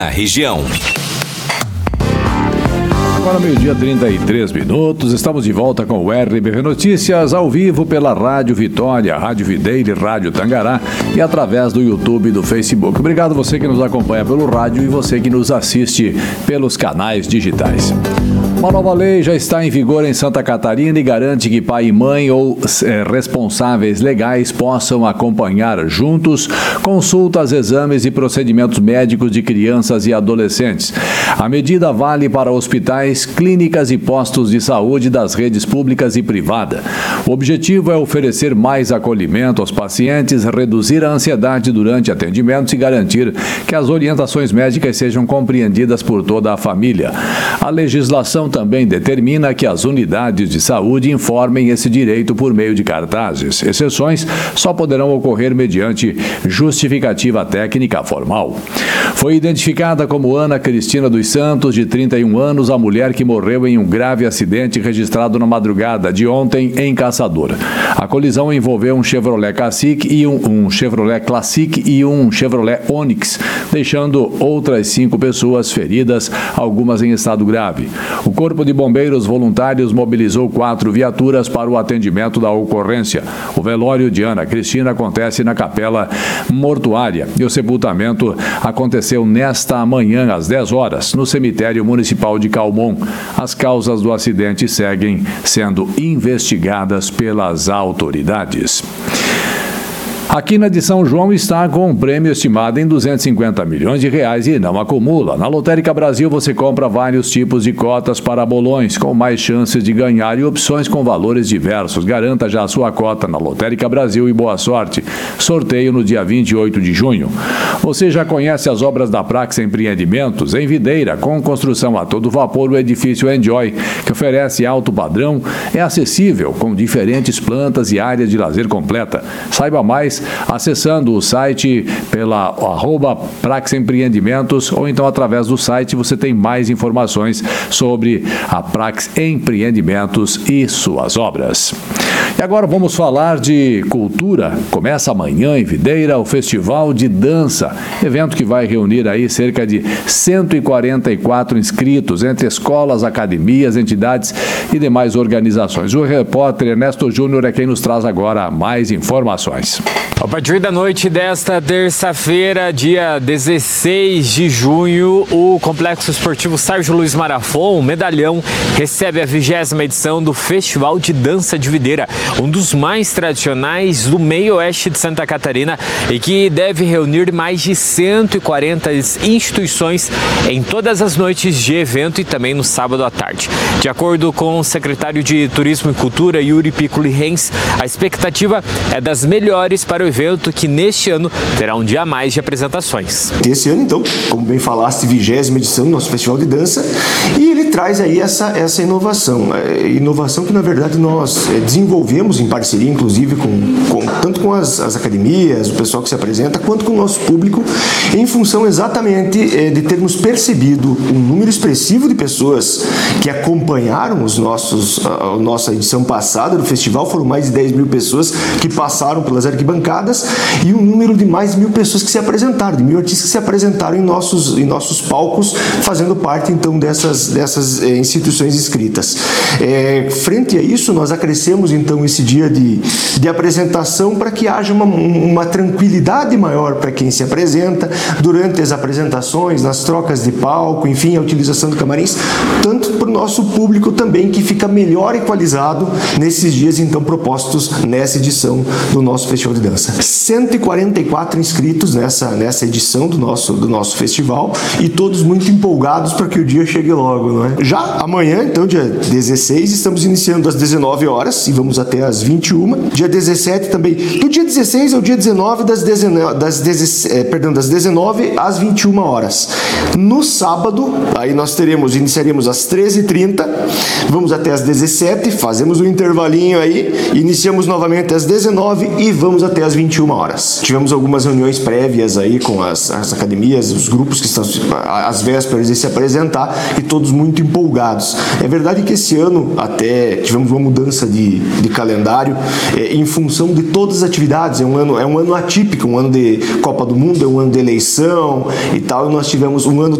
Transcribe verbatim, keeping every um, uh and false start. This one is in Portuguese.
A região. Agora meio-dia, trinta e três minutos, estamos de volta com o R B R Notícias, ao vivo pela Rádio Vitória, Rádio Videira e Rádio Tangará e através do YouTube e do Facebook. Obrigado você que nos acompanha pelo rádio e você que nos assiste pelos canais digitais. Uma nova lei já está em vigor em Santa Catarina e garante que pai e mãe ou é, responsáveis legais possam acompanhar juntos consultas, exames e procedimentos médicos de crianças e adolescentes. A medida vale para hospitais, clínicas e postos de saúde das redes públicas e privada. O objetivo é oferecer mais acolhimento aos pacientes, reduzir a ansiedade durante atendimentos e garantir que as orientações médicas sejam compreendidas por toda a família. A legislação também determina que as unidades de saúde informem esse direito por meio de cartazes. Exceções só poderão ocorrer mediante justificativa técnica formal. Foi identificada como Ana Cristina dos Santos, de trinta e um anos, a mulher que morreu em um grave acidente registrado na madrugada de ontem em Caçador. A colisão envolveu um Chevrolet Classic e um, um Chevrolet Classic e um Chevrolet Onix, deixando outras cinco pessoas feridas, algumas em estado grave. O Corpo de Bombeiros Voluntários mobilizou quatro viaturas para o atendimento da ocorrência. O velório de Ana Cristina acontece na capela mortuária e o sepultamento aconteceu nesta manhã às dez horas, no cemitério municipal de Calmon. As causas do acidente seguem sendo investigadas pelas autoridades. A quina de São João está com um prêmio estimado em duzentos e cinquenta milhões de reais e não acumula. Na Lotérica Brasil você compra vários tipos de cotas para bolões, com mais chances de ganhar e opções com valores diversos. Garanta já a sua cota na Lotérica Brasil e boa sorte. Sorteio no dia vinte e oito de junho. Você já conhece as obras da Prax Empreendimentos? Em Videira, com construção a todo vapor, o edifício Enjoy, que oferece alto padrão, é acessível, com diferentes plantas e áreas de lazer completa. Saiba mais acessando o site pela arroba Prax Empreendimentos ou então através do site você tem mais informações sobre a Prax Empreendimentos e suas obras. E agora vamos falar de cultura. Começa amanhã em Videira o Festival de Dança, evento que vai reunir aí cerca de cento e quarenta e quatro inscritos entre escolas, academias, entidades e demais organizações. O repórter Ernesto Júnior é quem nos traz agora mais informações. A partir da noite desta terça-feira, dia dezesseis de junho, o Complexo Esportivo Sérgio Luiz Marafon, o Medalhão, recebe a vigésima edição do Festival de Dança de Videira, um dos mais tradicionais do meio-oeste de Santa Catarina e que deve reunir mais de cento e quarenta instituições em todas as noites de evento e também no sábado à tarde. De acordo com o secretário de Turismo e Cultura, Yuri Piccoli Renz, a expectativa é das melhores para o evento, que neste ano terá um dia a mais de apresentações. Esse ano, então, como bem falaste, vigésima edição do nosso Festival de Dança, e ele traz aí essa, essa inovação, é, inovação que na verdade nós é, desenvolvemos em parceria, inclusive, com, com, tanto com as, as academias, o pessoal que se apresenta, quanto com o nosso público, em função exatamente é, de termos percebido um número expressivo de pessoas que acompanharam os nossos, a, a nossa edição passada do festival. Foram mais de dez mil pessoas que passaram pelas arquibancadas e um número de mais de mil pessoas que se apresentaram, de mil artistas que se apresentaram em nossos, em nossos palcos, fazendo parte então dessas, dessas eh, instituições inscritas. É, frente a isso, nós acrescemos então esse dia de, de apresentação para que haja uma, uma tranquilidade maior para quem se apresenta durante as apresentações, nas trocas de palco, enfim, a utilização de camarins, tanto para o nosso público também, que fica melhor equalizado nesses dias então propostos nessa edição do nosso Festival de Dança. cento e quarenta e quatro inscritos nessa, nessa edição do nosso, do nosso festival e todos muito empolgados para que o dia chegue logo, não é? Já amanhã, então, dia dezesseis, estamos iniciando às dezenove horas e vamos até às vinte e uma. Dia dezessete também. Do dia dezesseis ao dia dezenove, das, dezenove, das, dezesseis, eh, perdão, das dezenove às vinte e uma horas. No sábado, aí nós teremos, iniciaremos às treze e trinta, vamos até às dezessete, fazemos um intervalinho aí, iniciamos novamente às dezenove e vamos até às vinte e uma horas. Tivemos algumas reuniões prévias aí com as, as academias, os grupos que estão às vésperas de se apresentar e todos muito empolgados. É verdade que esse ano até tivemos uma mudança de, de calendário é, em função de todas as atividades. É um ano, é um ano atípico, um ano de Copa do Mundo, é um ano de eleição e tal, e nós tivemos um ano